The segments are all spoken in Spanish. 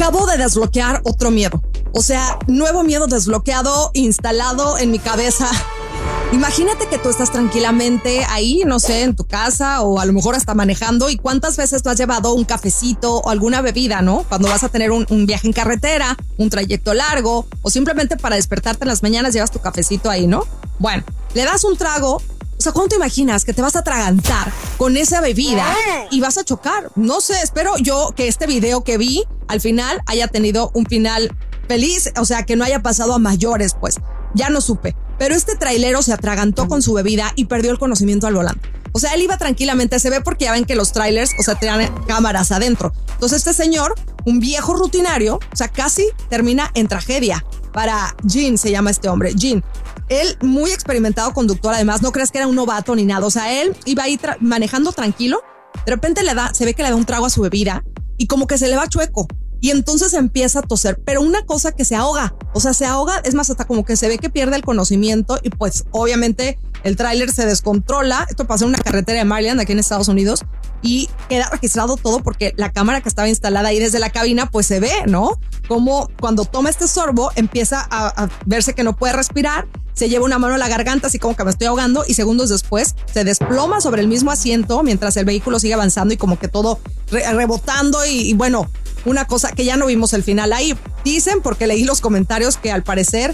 Acabo de desbloquear otro miedo. O sea, nuevo miedo desbloqueado, instalado en mi cabeza. Imagínate que tú estás tranquilamente ahí, no sé, en tu casa o a lo mejor hasta manejando, y cuántas veces tú has llevado un cafecito o alguna bebida, ¿no? Cuando vas a tener un viaje en carretera, un trayecto largo o simplemente para despertarte en las mañanas llevas tu cafecito ahí, ¿no? Bueno, le das un trago. O sea, ¿cómo te imaginas que te vas a atragantar con esa bebida y vas a chocar? No sé, espero yo que este video que vi al final haya tenido un final feliz, o sea, que no haya pasado a mayores, pues. Ya no supe. Pero este trailero se atragantó con su bebida y perdió el conocimiento al volante. O sea, él iba tranquilamente, se ve porque ya ven que los trailers, o sea, tienen cámaras adentro. Entonces este señor, un viejo rutinario, o sea, casi termina en tragedia. Para Gene se llama este hombre, Gene. Él, muy experimentado conductor, además, no crees que era un novato ni nada. O sea, él iba ahí manejando tranquilo. De repente se ve que le da un trago a su bebida y como que se le va chueco. Y entonces empieza a toser, pero una cosa que se ahoga, o sea, se ahoga, es más, hasta como que se ve que pierde el conocimiento y pues obviamente el tráiler se descontrola. Esto pasó en una carretera de Maryland, aquí en Estados Unidos, y queda registrado todo porque la cámara que estaba instalada ahí desde la cabina, pues se ve, ¿no? Como cuando toma este sorbo empieza a verse que no puede respirar, se lleva una mano a la garganta, así como que me estoy ahogando, y segundos después se desploma sobre el mismo asiento mientras el vehículo sigue avanzando y como que todo rebotando y bueno, una cosa que ya no vimos el final ahí. Dicen, porque leí los comentarios, que al parecer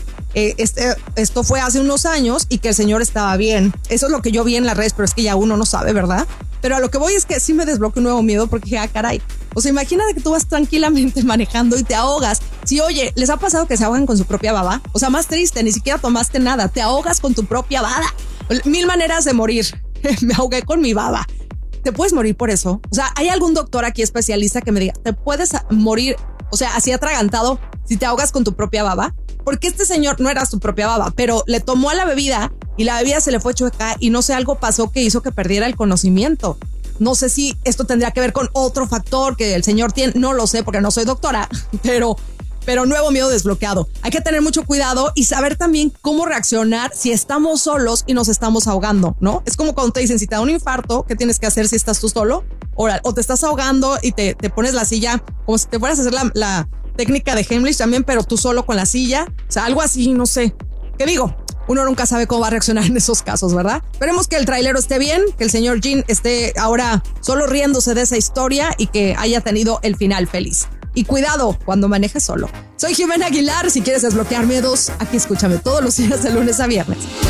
esto fue hace unos años y que el señor estaba bien. Eso es lo que yo vi en las redes, pero es que ya uno no sabe, ¿verdad? Pero a lo que voy es que sí me desbloqueó un nuevo miedo porque dije, caray. O sea, imagínate que tú vas tranquilamente manejando y te ahogas. Sí, oye, ¿les ha pasado que se ahogan con su propia baba? O sea, más triste, ni siquiera tomaste nada, te ahogas con tu propia baba. 1000 maneras de morir. Me ahogué con mi baba. ¿Te puedes morir por eso? O sea, ¿hay algún doctor aquí especialista que me diga, te puedes morir, o sea, así atragantado, si te ahogas con tu propia baba? Porque este señor no era su propia baba, pero le tomó a la bebida y la bebida se le fue chueca y no sé, algo pasó que hizo que perdiera el conocimiento. No sé si esto tendría que ver con otro factor que el señor tiene, no lo sé porque no soy doctora, pero nuevo miedo desbloqueado. Hay que tener mucho cuidado y saber también cómo reaccionar si estamos solos y nos estamos ahogando, ¿no? Es como cuando te dicen, si te da un infarto, ¿qué tienes que hacer si estás tú solo? O te estás ahogando y te pones la silla como si te fueras a hacer la técnica de Heimlich también, pero tú solo con la silla. O sea, algo así, no sé. ¿Qué digo? Uno nunca sabe cómo va a reaccionar en esos casos, ¿verdad? Esperemos que el trailero esté bien, que el señor Gene esté ahora solo riéndose de esa historia y que haya tenido el final feliz. Y cuidado cuando manejes solo. Soy Jimena Aguilar. Si quieres desbloquear miedos, aquí escúchame todos los días de lunes a viernes.